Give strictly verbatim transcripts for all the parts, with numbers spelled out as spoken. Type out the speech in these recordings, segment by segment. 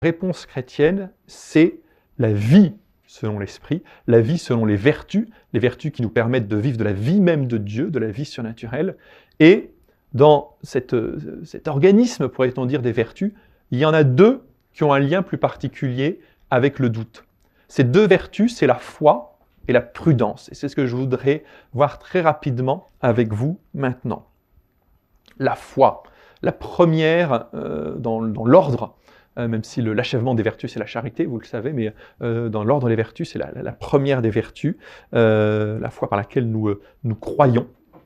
réponse chrétienne, c'est la vie selon l'esprit, la vie selon les vertus, les vertus qui nous permettent de vivre de la vie même de Dieu, de la vie surnaturelle. Et dans cette, cet organisme, pourrait-on dire, des vertus, il y en a deux qui ont un lien plus particulier avec le doute. Ces deux vertus, c'est la foi et la prudence. Et c'est ce que je voudrais voir très rapidement avec vous maintenant. La foi, la première euh, dans, dans l'ordre, euh, même si le, l'achèvement des vertus, c'est la charité, vous le savez, mais euh, dans l'ordre des vertus, c'est la, la première des vertus, euh, la foi par laquelle nous, euh, nous croyons.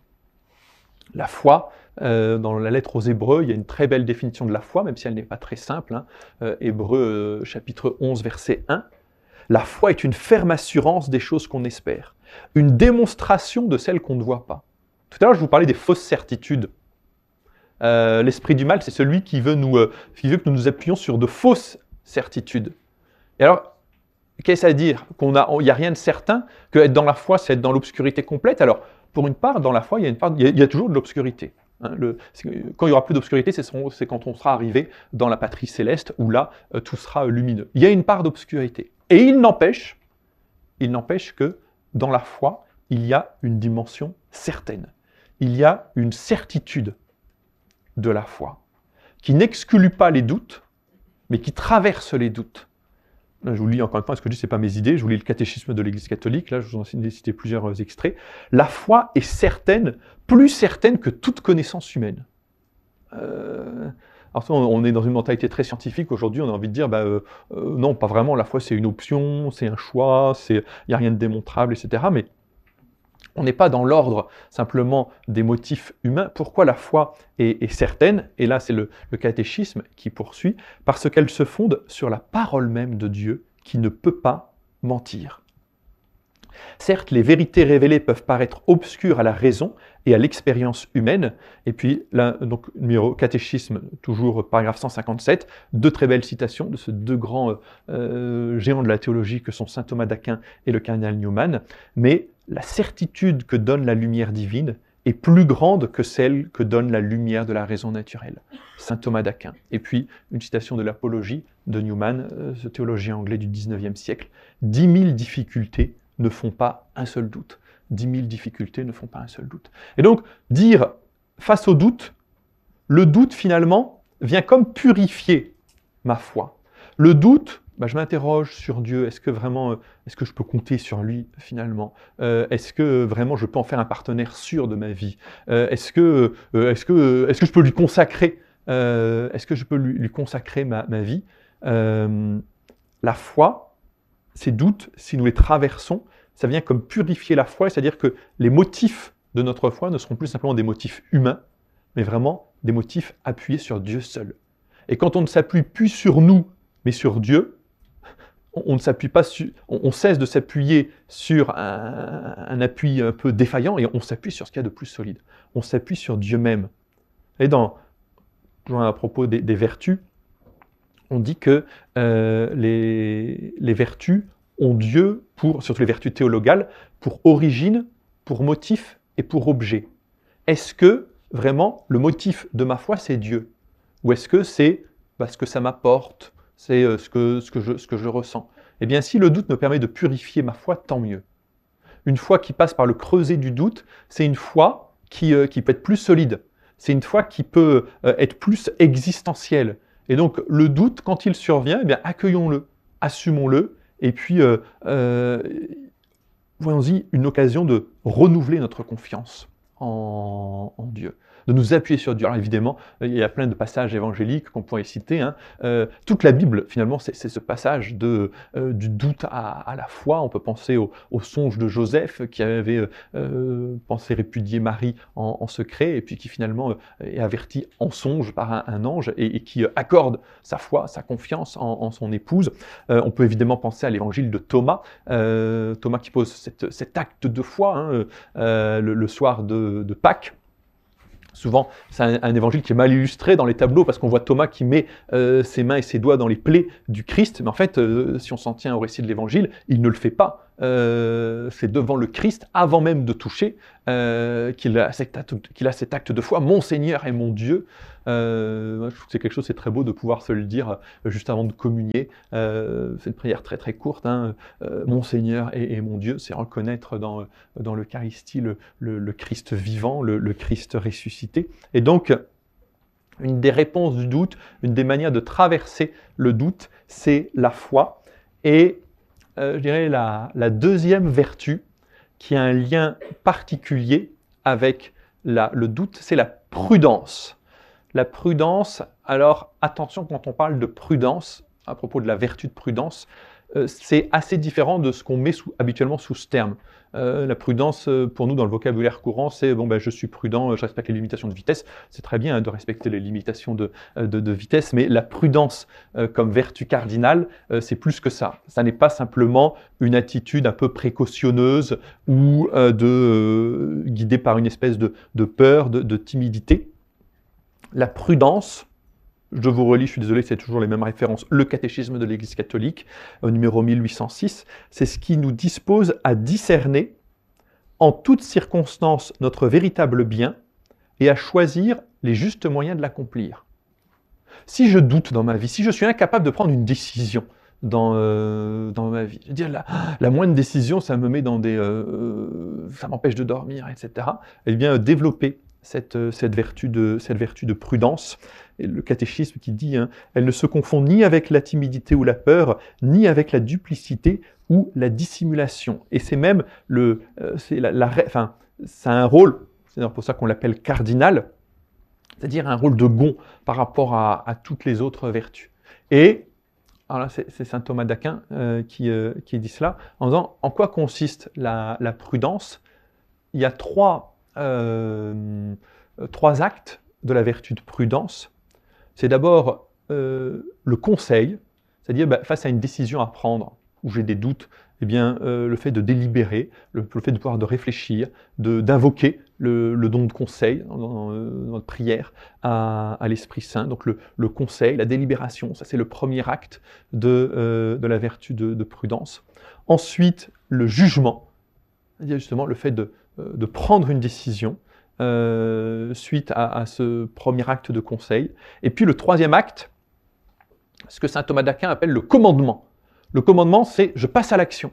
La foi, euh, dans la lettre aux Hébreux, il y a une très belle définition de la foi, même si elle n'est pas très simple. Hein. Euh, Hébreux, euh, chapitre onze, verset un. La foi est une ferme assurance des choses qu'on espère, une démonstration de celles qu'on ne voit pas. Tout à l'heure, je vous parlais des fausses certitudes. Euh, l'esprit du mal, c'est celui qui veut, nous, euh, qui veut que nous nous appuyions sur de fausses certitudes. Et alors, qu'est-ce à dire? Qu'il n'y a, a rien de certain, que être dans la foi, c'est être dans l'obscurité complète. Alors, pour une part, dans la foi, il y a, une part, il y a, il y a toujours de l'obscurité. Hein, le, quand il n'y aura plus d'obscurité, c'est, son, c'est quand on sera arrivé dans la patrie céleste, où là, euh, tout sera lumineux. Il y a une part d'obscurité. Et il n'empêche, il n'empêche que dans la foi, il y a une dimension certaine. Il y a une certitude de la foi, qui n'exclut pas les doutes, mais qui traverse les doutes. Là, je vous lis encore une fois, ce que je dis, ce n'est pas mes idées, je vous lis le catéchisme de l'Église catholique, là, je vous en ai cité plusieurs extraits. La foi est certaine, plus certaine que toute connaissance humaine. Euh... Alors, on est dans une mentalité très scientifique aujourd'hui, on a envie de dire, bah, euh, euh, non, pas vraiment, la foi c'est une option, c'est un choix, il n'y a rien de démontrable, et cetera. Mais on n'est pas dans l'ordre simplement des motifs humains. Pourquoi la foi est, est certaine? Et là, c'est le, le catéchisme qui poursuit, parce qu'elle se fonde sur la parole même de Dieu qui ne peut pas mentir. Certes, les vérités révélées peuvent paraître obscures à la raison et à l'expérience humaine. Et puis, là, donc, numéro catéchisme, toujours paragraphe cent cinquante-sept, deux très belles citations de ces deux grands euh, géants de la théologie que sont saint Thomas d'Aquin et le cardinal Newman. Mais la certitude que donne la lumière divine est plus grande que celle que donne la lumière de la raison naturelle. Saint Thomas d'Aquin. Et puis, une citation de l'Apologie de Newman, euh, ce théologien anglais du dix-neuvième siècle. Dix mille difficultés ne font pas un seul doute. Dix mille difficultés ne font pas un seul doute. Et donc, dire, face au doute, le doute, finalement, vient comme purifier ma foi. Le doute, bah, je m'interroge sur Dieu. Est-ce que vraiment, euh, est-ce que je peux compter sur lui, finalement? euh, Est-ce que vraiment je peux en faire un partenaire sûr de ma vie? euh, Est-ce que, euh, est-ce que, est-ce que je peux lui consacrer euh, Est-ce que je peux lui, lui consacrer ma, ma vie? euh, La foi, ces doutes, si nous les traversons, ça vient comme purifier la foi, c'est-à-dire que les motifs de notre foi ne seront plus simplement des motifs humains, mais vraiment des motifs appuyés sur Dieu seul. Et quand on ne s'appuie plus sur nous, mais sur Dieu, on, on ne s'appuie pas sur, on, on cesse de s'appuyer sur un, un appui un peu défaillant et on s'appuie sur ce qu'il y a de plus solide. On s'appuie sur Dieu même. Et dans, à propos des, des vertus, on dit que euh, les, les vertus ont Dieu, pour, surtout les vertus théologales, pour origine, pour motif et pour objet. Est-ce que vraiment le motif de ma foi c'est Dieu? Ou est-ce que c'est bah, ce que ça m'apporte, c'est euh, ce, que, ce, que je, ce que je ressens? Eh bien, si le doute me permet de purifier ma foi, tant mieux. Une foi qui passe par le creuset du doute, c'est une foi qui, euh, qui peut être plus solide. C'est une foi qui peut euh, être plus existentielle. Et donc, le doute, quand il survient, eh bien, accueillons-le, assumons-le, et puis, euh, euh, voyons-y une occasion de renouveler notre confiance en, en Dieu, de nous appuyer sur Dieu. Alors évidemment, il y a plein de passages évangéliques qu'on pourrait citer. Hein. Euh, toute la Bible, finalement, c'est, c'est ce passage de, euh, du doute à, à la foi. On peut penser au, au songe de Joseph qui avait euh, pensé répudier Marie en, en secret et puis qui finalement euh, est averti en songe par un, un ange et, et qui accorde sa foi, sa confiance en, en son épouse. Euh, on peut évidemment penser à l'évangile de Thomas, euh, Thomas qui pose cette, cet acte de foi hein, euh, le, le soir de, de Pâques. Souvent, c'est un, un évangile qui est mal illustré dans les tableaux parce qu'on voit Thomas qui met euh, ses mains et ses doigts dans les plaies du Christ. Mais en fait, euh, si on s'en tient au récit de l'évangile, il ne le fait pas. Euh, c'est devant le Christ, avant même de toucher, euh, qu'il a cet acte, qu'il a cet acte de foi. Mon Seigneur et mon Dieu. Euh, moi, je trouve que c'est quelque chose, c'est très beau de pouvoir se le dire euh, juste avant de communier. Euh, c'est une prière très très courte. Hein. Euh, mon Seigneur et, et mon Dieu, c'est reconnaître dans, dans l'Eucharistie le, le, le Christ vivant, le, le Christ ressuscité. Et donc, une des réponses du doute, une des manières de traverser le doute, c'est la foi. Et euh, je dirais la, la deuxième vertu qui a un lien particulier avec la, le doute, c'est la prudence. La prudence, alors attention quand on parle de prudence, à propos de la vertu de prudence, euh, c'est assez différent de ce qu'on met sous, habituellement sous ce terme. Euh, la prudence, euh, pour nous, dans le vocabulaire courant, c'est bon, ben, je suis prudent, je respecte les limitations de vitesse. C'est très bien hein, de respecter les limitations de, de, de vitesse, mais la prudence euh, comme vertu cardinale, euh, c'est plus que ça. Ça n'est pas simplement une attitude un peu précautionneuse ou euh, de, euh, guidée par une espèce de, de peur, de, de timidité. La prudence, je vous relis, je suis désolé, c'est toujours les mêmes références, le catéchisme de l'Église catholique, au numéro mille huit cent six, c'est ce qui nous dispose à discerner en toutes circonstances notre véritable bien et à choisir les justes moyens de l'accomplir. Si je doute dans ma vie, si je suis incapable de prendre une décision dans, euh, dans ma vie, je veux dire, la, la moindre décision, ça me met dans des... Euh, ça m'empêche de dormir, et cetera. Eh bien, développer cette, cette, vertu de, cette vertu de prudence, et le catéchisme qui dit hein, « Elle ne se confond ni avec la timidité ou la peur, ni avec la duplicité ou la dissimulation. » Et c'est même le, euh, c'est la, la, enfin, c'est un rôle, c'est pour ça qu'on l'appelle cardinal, c'est-à-dire un rôle de gond par rapport à, à toutes les autres vertus. Et alors là, c'est, c'est saint Thomas d'Aquin euh, qui, euh, qui dit cela, en disant « En quoi consiste la, la prudence ?» Il y a trois, euh, trois actes de la vertu de prudence. C'est d'abord euh, le conseil, c'est-à-dire bah, face à une décision à prendre, où j'ai des doutes, eh bien, euh, le fait de délibérer, le, le fait de pouvoir de réfléchir, de, d'invoquer le, le don de conseil dans, dans, dans notre prière à, à l'Esprit Saint. Donc le, le conseil, la délibération, ça c'est le premier acte de, euh, de la vertu de, de prudence. Ensuite, le jugement, c'est-à-dire justement le fait de, de prendre une décision, Euh, suite à, à ce premier acte de conseil. Et puis le troisième acte, ce que saint Thomas d'Aquin appelle le commandement. Le commandement, c'est je passe à l'action.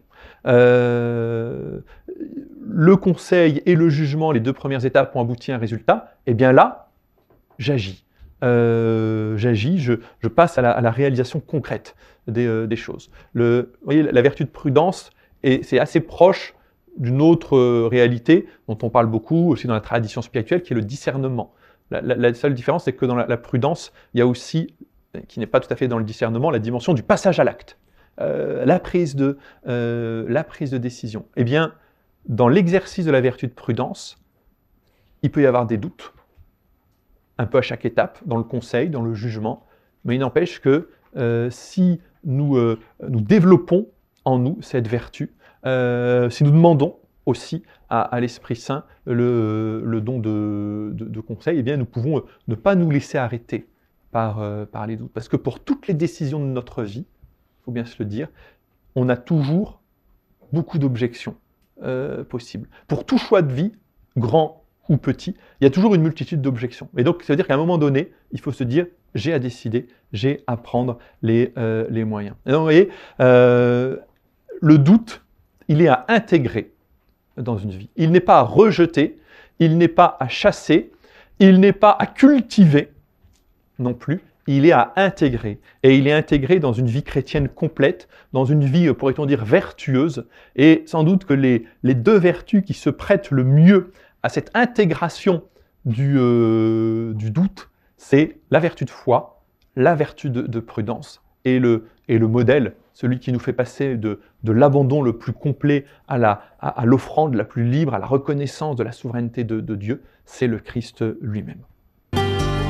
Euh, le conseil et le jugement, les deux premières étapes ont abouti à un résultat, et bien là, j'agis. Euh, j'agis, je, je passe à la, à la réalisation concrète des, euh, des choses. Le, vous voyez, la vertu de prudence, et c'est assez proche d'une autre réalité dont on parle beaucoup aussi dans la tradition spirituelle, qui est le discernement. La, la, la seule différence, c'est que dans la, la prudence, il y a aussi, qui n'est pas tout à fait dans le discernement, la dimension du passage à l'acte, euh, la, prise de, euh, la prise de décision. Eh bien, dans l'exercice de la vertu de prudence, il peut y avoir des doutes, un peu à chaque étape, dans le conseil, dans le jugement, mais il n'empêche que euh, si nous, euh, nous développons en nous cette vertu, Euh, si nous demandons aussi à, à l'Esprit Saint le, le don de, de, de conseil, eh bien nous pouvons ne pas nous laisser arrêter par, euh, par les doutes. Parce que pour toutes les décisions de notre vie, il faut bien se le dire, on a toujours beaucoup d'objections euh, possibles. Pour tout choix de vie, grand ou petit, il y a toujours une multitude d'objections. Et donc, ça veut dire qu'à un moment donné, il faut se dire, j'ai à décider, j'ai à prendre les, euh, les moyens. Et donc, vous voyez, euh, le doute, il est à intégrer dans une vie. Il n'est pas à rejeter, il n'est pas à chasser, il n'est pas à cultiver non plus, il est à intégrer. Et il est intégré dans une vie chrétienne complète, dans une vie, pourrait-on dire, vertueuse. Et sans doute que les, les deux vertus qui se prêtent le mieux à cette intégration du, euh, du doute, c'est la vertu de foi, la vertu de, de prudence et le, et le modèle, celui qui nous fait passer de, de l'abandon le plus complet à, la, à, à l'offrande la plus libre, à la reconnaissance de la souveraineté de, de Dieu, c'est le Christ lui-même.